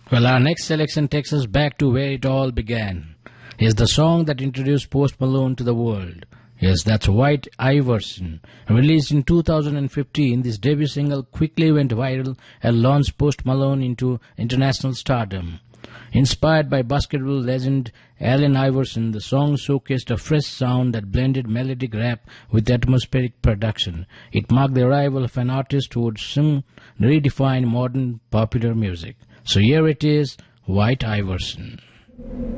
Well, our next selection takes us back to where it all began. Here's the song that introduced Post Malone to the world. Yes, that's White Iverson. Released in 2015, this debut single quickly went viral and launched Post Malone into international stardom. Inspired by basketball legend Allen Iverson, the song showcased a fresh sound that blended melodic rap with atmospheric production. It marked the arrival of an artist who would soon redefine modern popular music. So here it is, White Iverson.